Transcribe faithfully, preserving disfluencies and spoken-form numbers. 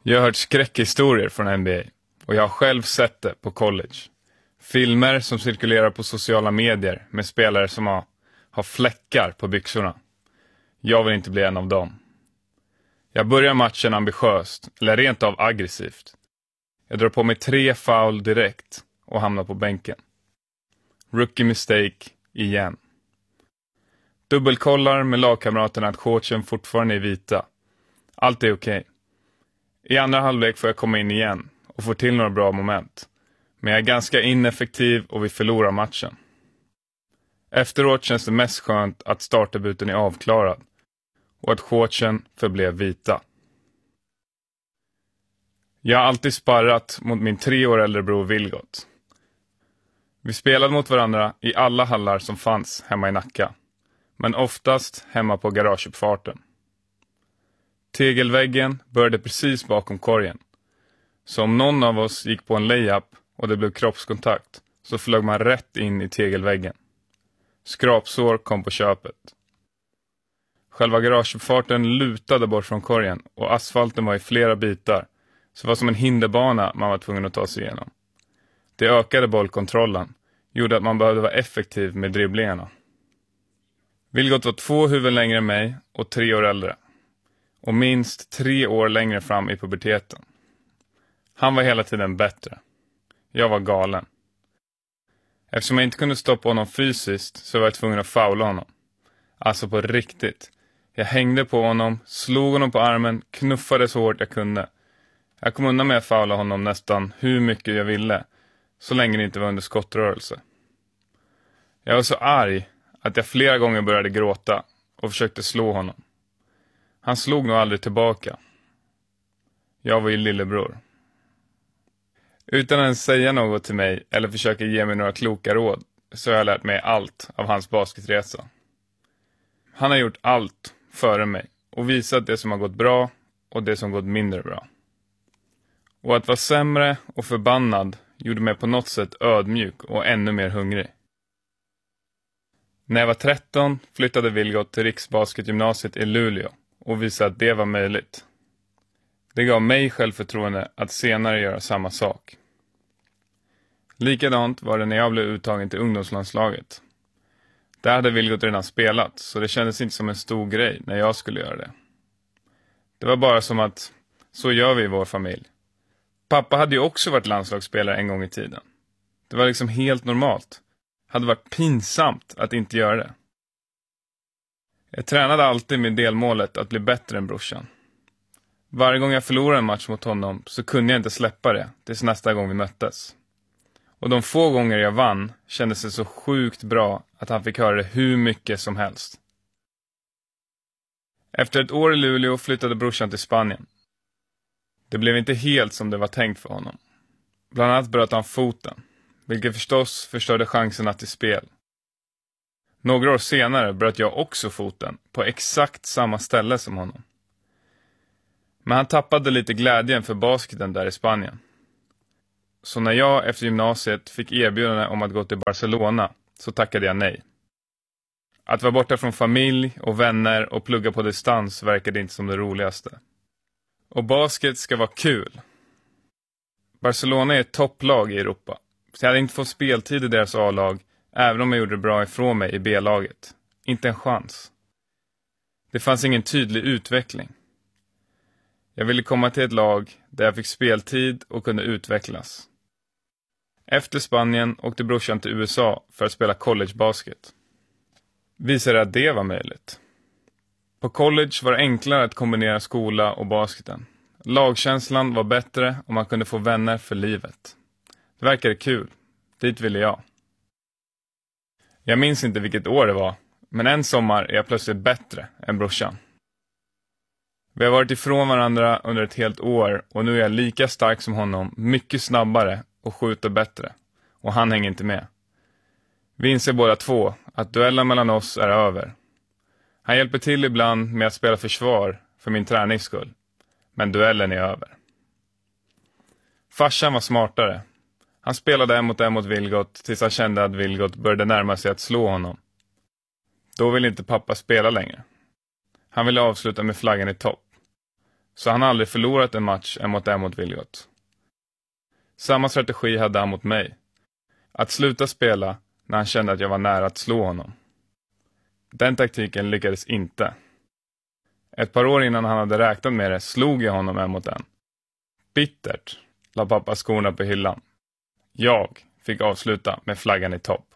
Jag har hört skräckhistorier från N B A och jag har själv sett det på college. Filmer som cirkulerar på sociala medier med spelare som har, har fläckar på byxorna. Jag vill inte bli en av dem. Jag börjar matchen ambitiöst, eller rent av aggressivt. Jag drar på mig tre foul direkt och hamnar på bänken. Rookie mistake igen. Dubbelkollar med lagkamraterna att coachen fortfarande är vita. Allt är okej. Okay. I andra halvlek får jag komma in igen och få till några bra moment. Men jag är ganska ineffektiv och vi förlorar matchen. Efteråt känns det mest skönt att startdebuten är avklarad och att coachen förblev vita. Jag har alltid sparrat mot min tre år äldre bror Vilgot. Vi spelade mot varandra i alla hallar som fanns hemma i Nacka, men oftast hemma på garageuppfarten. Tegelväggen började precis bakom korgen, så om någon av oss gick på en layup och det blev kroppskontakt så flög man rätt in i tegelväggen. Skrapsår kom på köpet. Själva garageuppfarten lutade bort från korgen och asfalten var i flera bitar, så det var som en hinderbana man var tvungen att ta sig igenom. Det ökade bollkontrollen, gjorde att man behövde vara effektiv med dribblingarna. Vilgot var två huvuden längre än mig och tre år äldre. Och minst tre år längre fram i puberteten. Han var hela tiden bättre. Jag var galen. Eftersom jag inte kunde stoppa honom fysiskt så var jag tvungen att foula honom. Alltså på riktigt. Jag hängde på honom, slog honom på armen, knuffade så hårt jag kunde. Jag kom undan med att foula honom nästan hur mycket jag ville, så länge det inte var under skottrörelse. Jag var så arg att jag flera gånger började gråta och försökte slå honom. Han slog nog aldrig tillbaka. Jag var ju lillebror. Utan att säga något till mig eller försöka ge mig några kloka råd så har jag lärt mig allt av hans basketresa. Han har gjort allt före mig och visat det som har gått bra och det som gått mindre bra. Och att vara sämre och förbannad gjorde mig på något sätt ödmjuk och ännu mer hungrig. När jag var tretton flyttade Vilgot till Riksbasketgymnasiet i Luleå och visade att det var möjligt. Det gav mig självförtroende att senare göra samma sak. Likadant var det när jag blev uttagen till ungdomslandslaget. Där hade Vilgot redan spelat, så det kändes inte som en stor grej när jag skulle göra det. Det var bara som att, så gör vi i vår familj. Pappa hade ju också varit landslagsspelare en gång i tiden. Det var liksom helt normalt. Hade varit pinsamt att inte göra det. Jag tränade alltid med delmålet att bli bättre än brorsan. Varje gång jag förlorade en match mot honom så kunde jag inte släppa det tills nästa gång vi möttes. Och de få gånger jag vann kändes det så sjukt bra att han fick höra det hur mycket som helst. Efter ett år i Luleå flyttade brorsan till Spanien. Det blev inte helt som det var tänkt för honom. Bland annat bröt han foten, vilket förstås förstörde chanserna till spel. Några år senare bröt jag också foten på exakt samma ställe som honom. Men han tappade lite glädjen för basketen där i Spanien. Så när jag efter gymnasiet fick erbjudande om att gå till Barcelona så tackade jag nej. Att vara borta från familj och vänner och plugga på distans verkade inte som det roligaste. Och basket ska vara kul. Barcelona är ett topplag i Europa. Så jag hade inte fått speltid i deras A-lag även om jag gjorde bra ifrån mig i B-laget. Inte en chans. Det fanns ingen tydlig utveckling. Jag ville komma till ett lag där jag fick speltid och kunde utvecklas. Efter Spanien åkte brorsan till U S A för att spela collegebasket. Visade att det var möjligt. På college var det enklare att kombinera skola och basketen. Lagkänslan var bättre och man kunde få vänner för livet. Det verkade kul. Dit ville jag. Jag minns inte vilket år det var, men en sommar är jag plötsligt bättre än brorsan. Vi har varit ifrån varandra under ett helt år och nu är jag lika stark som honom, mycket snabbare och skjuter bättre. Och han hänger inte med. Vi inser båda två att duellen mellan oss är över. Han hjälper till ibland med att spela försvar för min tränings skull. Men duellen är över. Farsan var smartare. Han spelade en mot en mot Vilgot tills han kände att Vilgot började närma sig att slå honom. Då ville inte pappa spela längre. Han ville avsluta med flaggan i topp. så han har aldrig förlorat en match en mot en mot Williot. Samma strategi hade han mot mig. Att sluta spela när han kände att jag var nära att slå honom. Den taktiken lyckades inte. Ett par år innan han hade räknat med det slog jag honom en mot en. Bittert la pappa skorna på hyllan. Jag fick avsluta med flaggan i topp.